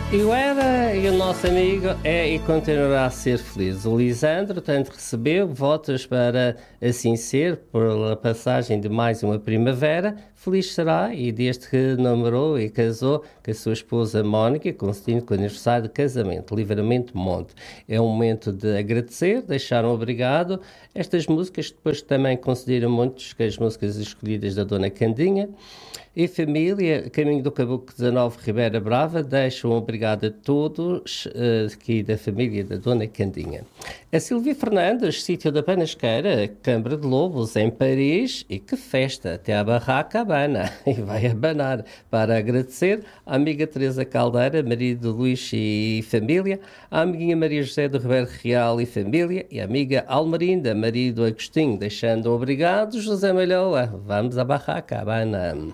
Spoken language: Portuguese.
Eu era e o nosso amigo é e continuará a ser feliz. O Lisandro tanto recebeu votos para assim ser, pela passagem de mais uma primavera. Feliz será e desde que namorou e casou com a sua esposa Mónica, coincidindo com o aniversário de casamento, Livramento Monte. É um momento de agradecer, deixar um obrigado. Estas músicas depois também consideram muitos que as músicas escolhidas da Dona Candinha. E família, Caminho do Caboclo 19, Ribeira Brava, deixa um obrigado a todos aqui da família da Dona Candinha. A Silvia Fernandes, sítio da Panasqueira, Câmara de Lobos, em Paris, e que festa, até a barraca abana, e vai abanar, para agradecer à amiga Teresa Caldeira, marido Luís e família, à amiguinha Maria José do Ribeiro Real e família, e à amiga Almerinda, marido Agostinho, deixando um obrigado, José Malhoa, vamos à barraca abana.